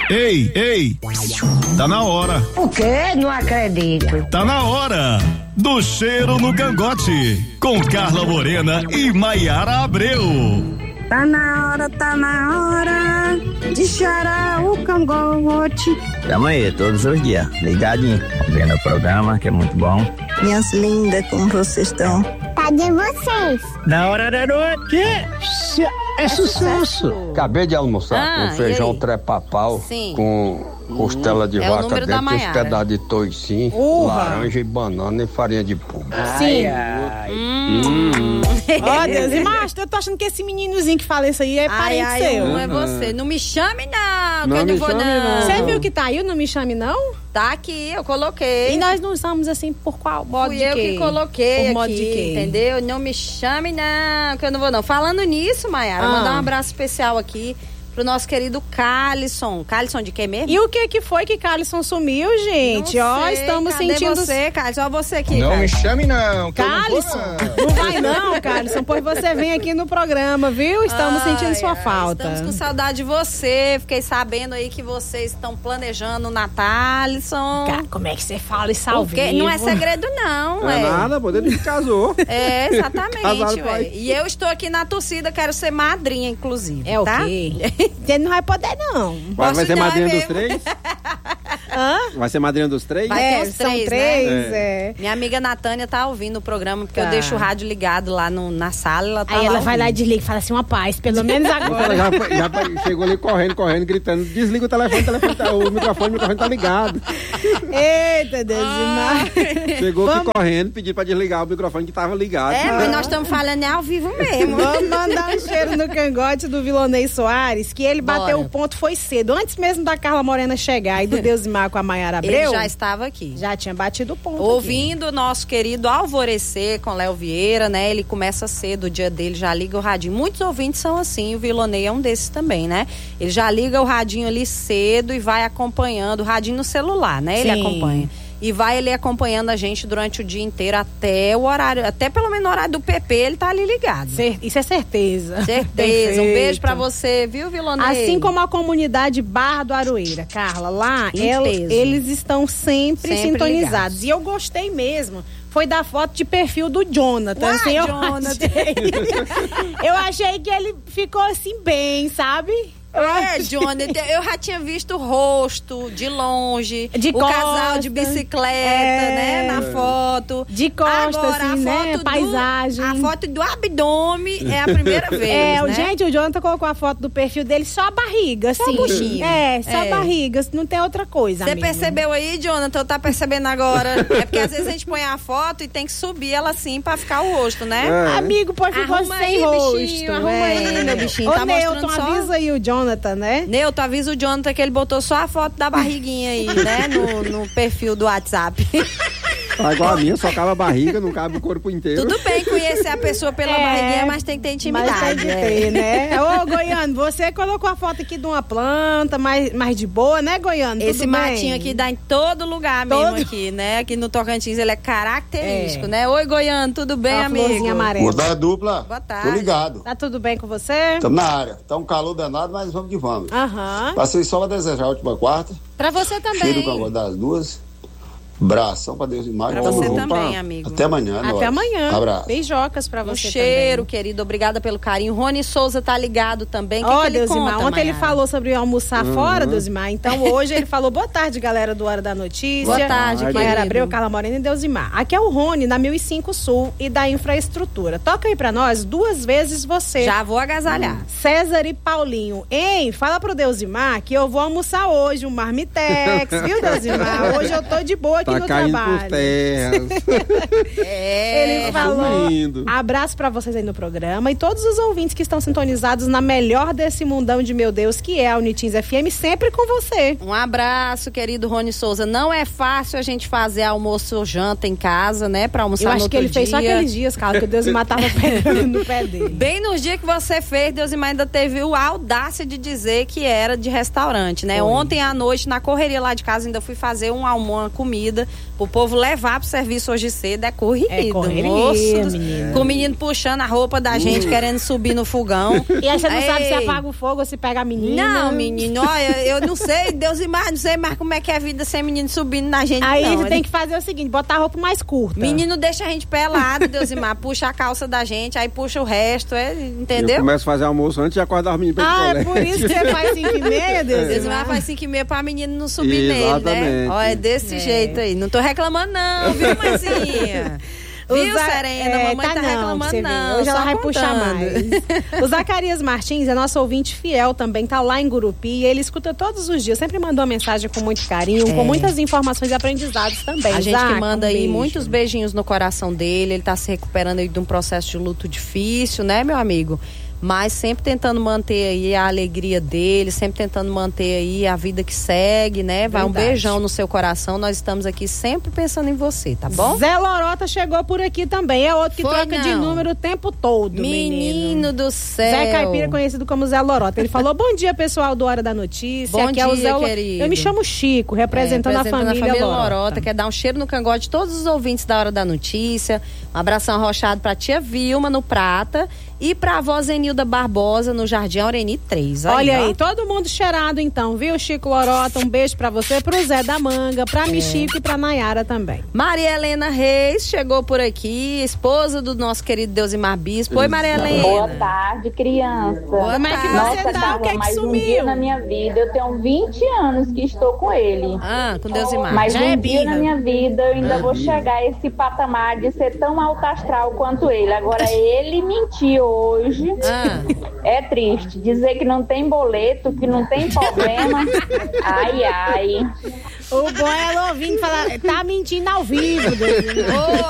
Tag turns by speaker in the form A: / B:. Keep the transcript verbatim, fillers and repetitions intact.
A: Ei, ei, tá na hora.
B: O quê? Não acredito.
A: Tá na hora do Cheiro no Cangote, com Carla Morena e Maiara Abreu.
C: Tá na hora, tá na hora de cheirar o cangote.
D: Tamo aí, todos os dias, ligadinho, vendo o programa, que é muito bom.
C: Minhas lindas, como vocês estão?
B: Cadê vocês?
E: Na hora da noite, é sucesso.
F: Acabei de almoçar
G: Ah,
F: com feijão
G: e aí?
F: trepapau,
G: Sim.
F: com costela de
G: É o
F: vaca
G: número da
F: dentro, uns
G: Maiara.
F: pedaços de toicinho,
C: Urra.
F: laranja e banana e farinha de pão.
C: Sim.
G: Hum.
C: Ó, Deus, e macho, eu tô achando que esse meninozinho que fala isso aí é
G: Ai,
C: parente
G: ai,
C: seu.
G: não é você. Não me chame, não,
F: Não
G: que eu
F: me
G: não vou,
F: chame,
G: não.
F: não.
C: Você viu que tá aí, não me chame não?
G: Tá aqui, eu coloquei.
C: E nós não usamos assim por qual modo
G: Fui
C: de
G: eu
C: quê?
G: que coloquei
C: Por modo
G: aqui,
C: de quê?
G: entendeu? Não me chame, não, que eu não vou, não. Falando nisso, Maiara,
C: Ah.
G: mandar um abraço especial aqui pro nosso querido Calisson. Calisson de quem mesmo?
C: E o que que foi que Carlson sumiu, gente?
G: Não
C: Ó,
G: sei,
C: estamos
G: cadê
C: sentindo...
G: você, Calisson? Ó você aqui,
F: Não me
G: Calisson.
F: chame não, que eu não vou,
C: Carlson,
F: não.
C: não vai não, Carlson, pois você vem aqui no programa, viu? Estamos
G: Ai,
C: sentindo sua
G: ai,
C: falta.
G: Estamos com saudade de você. Fiquei sabendo aí que vocês estão planejando o Natal, Alisson.
C: Cara, como é que você fala isso ao
G: Porque
C: vivo?
G: não é segredo, não,
F: Não é
G: ué.
F: nada, pô, ele casou.
G: É, exatamente,
F: Casado
G: ué.
F: vai.
G: E eu estou aqui na torcida, quero ser madrinha, inclusive.
C: É o
G: tá?
C: quê? Você não vai poder, não.
F: Vai, vai ser
G: não, é
F: madrinha dos
G: mesmo.
F: três?
C: Hã?
F: Vai ser madrinha dos três?
G: Vai
C: É,
G: ter os
C: são
G: três,
C: três,
G: né?
C: é.
G: Minha amiga Natânia tá ouvindo o programa, porque
C: Tá.
G: eu deixo o rádio ligado lá no, na sala, ela tá
C: Aí
G: lá
C: ela vai lá e
G: ouvindo.
C: desliga e fala assim, uma paz, pelo menos agora.
F: Ela já, já chegou ali correndo, correndo, gritando, desliga o telefone, o telefone tá, o microfone, o microfone tá ligado.
C: Eita, Deus
G: Ah.
C: demais.
F: Chegou aqui
C: Vamos-
F: correndo, pediu pra desligar o microfone que tava ligado.
G: É, mas nós estamos falando é ao vivo mesmo.
C: Vamos mandar um cheiro no cangote do Vilonei Soares, que ele bateu
G: Bora.
C: o ponto, foi cedo, antes mesmo da Carla Morena chegar e do Deusimar com a Maiara Abreu.
G: Ele já estava aqui.
C: Já tinha batido o ponto.
G: Ouvindo o nosso querido Alvorecer com Léo Vieira, né? Ele começa cedo, o dia dele já liga o radinho. Muitos ouvintes são assim, o Vilonei é um desses também, né? Ele já liga o radinho ali cedo e vai acompanhando, o radinho no celular, né? Ele
C: Sim.
G: acompanha. E vai ele acompanhando a gente durante o dia inteiro até o horário, até pelo menos no horário do P P, ele tá ali ligado.
C: Cer- Isso é certeza.
G: Certeza. Um beijo
C: Perfeito.
G: pra você, viu, Vilonei?
C: Assim como a comunidade Barra do Aroeira, Carla, lá
G: Em
C: el-
G: peso.
C: eles estão sempre,
G: Sempre
C: sintonizados.
G: ligados.
C: E eu gostei mesmo. Foi da foto de perfil do Jonathan.
G: Uai,
C: assim, eu,
G: Jonathan.
C: Achei, eu achei que ele ficou assim bem, sabe?
G: É, Johnny, eu já tinha visto o rosto de longe,
C: De
G: o
C: costas.
G: casal de bicicleta,
C: É.
G: né, na foto.
C: De costas,
G: Agora,
C: assim,
G: a
C: né,
G: foto do-
C: paisagem.
G: a foto do abdômen é a primeira vez,
C: É, o
G: né?
C: gente, o Jonathan colocou a foto do perfil dele, só a barriga, assim.
G: Só o buchinho.
C: É, só
G: É.
C: a barriga, não tem outra coisa,
G: Você
C: amigo.
G: percebeu aí, Jonathan? Tá percebendo agora? É porque às vezes a gente põe a foto e tem que subir ela assim pra ficar o rosto, né?
F: É.
C: Amigo, pode ficar
G: Arruma
C: sem
G: aí,
C: rosto.
G: bichinho, arruma
C: é.
G: aí, meu bichinho.
C: Ô,
G: Tá
C: Newton,
G: mostrando só-
C: avisa aí o Jonathan, né?
G: Neu, tu avisa o Jonathan que ele botou só a foto da barriguinha aí, né? No, no perfil do WhatsApp.
F: Tá igual a minha, só cabe a barriga, não cabe o corpo inteiro.
G: Tudo bem conhecer a pessoa pela
C: É,
G: barriguinha, mas tem que ter intimidade.
C: Mas tem que
G: né?
C: ter, né? Ô, Goiano, você colocou a foto aqui de uma planta mais, mais de boa, né, Goiano?
G: Esse
C: Tudo
G: matinho
C: bem?
G: aqui dá em todo lugar
C: Todo-
G: mesmo aqui, né? Aqui no Tocantins ele é característico,
C: É.
G: né? Oi, Goiano, tudo bem,
C: Uma
G: amigo?
C: florzinha amarela.
H: Boa tarde, dupla.
G: Boa tarde.
H: Tô ligado.
C: Tá tudo bem com você?
H: Estamos na área. Tá um calor danado, mas vamos que vamos.
C: Aham.
H: Passei só pra desejar a última quarta.
C: Pra você também.
H: Cheiro com a voz das duas. Bração pra Deus e mais.
G: Pra
H: Tamo
G: você
H: junto.
G: também, amigo.
H: Até amanhã,
C: Até
H: nós.
C: amanhã.
H: Abraço.
C: Beijocas pra
G: Um
C: você
G: cheiro,
C: também.
G: querido. Obrigada pelo carinho. Rony Souza tá ligado também. O que,
C: Ó,
G: que ele
C: Deusimar,
G: conta,
C: ontem ele
G: Maiara?
C: falou sobre almoçar fora, Deusimar. Então hoje ele falou boa tarde, galera do Hora da Notícia.
G: Boa tarde,
C: Maiara
G: querido.
C: Abreu, Carla Morena e Deusimar. Aqui é o Rony, na mil e cinco Sul e da Infraestrutura. Toca aí pra nós duas vezes você.
G: Já vou agasalhar.
C: César e Paulinho. Hein, fala pro Deusimar que eu vou almoçar hoje um marmitex, viu, Deusimar? Hoje eu tô de boa aqui
F: Tá
C: no
F: caindo
C: trabalho.
F: por terras.
G: É.
C: Ele falou.
F: sumindo.
C: Abraço pra vocês aí no programa e todos os ouvintes que estão sintonizados na melhor desse mundão de meu Deus, que é a Unitins F M, sempre com você.
G: Um abraço, querido Rony Souza. Não é fácil a gente fazer almoço ou janta em casa, né? Pra almoçar
C: Eu
G: no
C: acho que
G: outro
C: ele fez só
G: dia.
C: aqueles dias, Carla, que o Deusimar tava pegando no pé dele.
G: Bem nos dias que você fez, Deusimar ainda teve a audácia de dizer que era de restaurante, né?
C: Foi.
G: Ontem à noite, na correria lá de casa, ainda fui fazer um almoço, uma comida corrida. O povo levar pro serviço hoje cedo é corrido.
C: É correria,
G: moço,
C: menino.
G: com o menino puxando a roupa da gente, querendo subir no fogão.
C: E aí você não
G: Ei.
C: sabe se apaga o fogo ou se pega a menina.
G: Não, menino, olha, eu não sei, Deus e mais, não sei mais como é que é a vida sem menino subindo na gente,
C: Aí
G: não.
C: você tem que fazer o seguinte, botar a roupa mais curta.
G: Menino deixa a gente pelado, Deus e mais, puxa a calça da gente, aí puxa o resto, é, entendeu?
F: Eu começo a fazer almoço antes de acordar os meninos pra ir
C: Ah,
F: pro
C: é
F: colégio.
C: por isso que você faz cinco e meia, Deus.
G: Deus e mais faz cinco e meia pra menino não subir
F: Exatamente.
G: nele, né? Ó, é desse
C: É.
G: jeito aí. Não tô reclamando não, viu, mãezinha? Viu,
C: Za-
G: Serena?
C: é,
G: Mamãe tá,
C: não,
G: reclamando
C: você vê.
G: não.
C: Hoje ela
G: só
C: vai puxar
G: contando.
C: mais. O Zacarias Martins é nosso ouvinte fiel também, tá lá em Gurupi. E ele escuta todos os dias, sempre mandou uma mensagem com muito carinho,
G: É.
C: com muitas informações e aprendizados também.
G: A gente
C: Zaca,
G: que manda
C: um
G: aí
C: beijo.
G: muitos beijinhos no coração dele. Ele tá se recuperando aí de um processo de luto difícil, né, meu amigo? Mas sempre tentando manter aí a alegria dele, sempre tentando manter aí a vida que segue, né? Vai
C: Verdade.
G: um beijão no seu coração. Nós estamos aqui sempre pensando em você, tá bom?
C: Zé Lorota chegou por aqui também. É outro que
G: Foi,
C: troca de
G: não.
C: número o tempo todo,
G: Menino,
C: menino.
G: do céu.
C: Zé Caipira, conhecido como Zé Lorota. Ele falou, bom dia, pessoal do Hora da Notícia.
G: Bom
C: Aqui é o
G: dia,
C: Zé Lo-
G: querido.
C: Eu me chamo Chico, representando,
G: É,
C: a família,
G: Lorota.
C: Lorota.
G: Quer dar um cheiro no cangote de todos os ouvintes da Hora da Notícia. Um abração arrochado pra tia Vilma, no Prata. E pra avó Zenilda Barbosa, no Jardim Aureni três.
C: Olha
G: ó.
C: aí, todo mundo cheirado então, viu, Chico Lorota? Um beijo pra você, pro Zé da Manga, pra Michico e pra Nayara também.
G: Maria Helena Reis chegou por aqui, esposa do nosso querido Deusimar Bispo. Oi, Maria Helena.
I: Boa tarde, criança.
G: Boa
C: Como é que
G: tarde.
C: você
I: Nossa,
C: tá?
I: Carla,
C: O que é que
I: mais um
C: sumiu?
I: dia na minha vida. Eu tenho vinte anos que estou com ele.
G: Ah, com Deusimar.
I: Mas
C: Já
I: um
C: é
I: dia
C: birra.
I: na minha vida eu ainda vou chegar a esse patamar de ser tão alto astral quanto ele. Agora, ele mentiu hoje.
G: Ah.
I: É triste. Dizer que não tem boleto, que não tem problema. Ai, ai.
C: O bom é ela ouvindo falar, tá mentindo ao vivo, Deus.
G: Ô,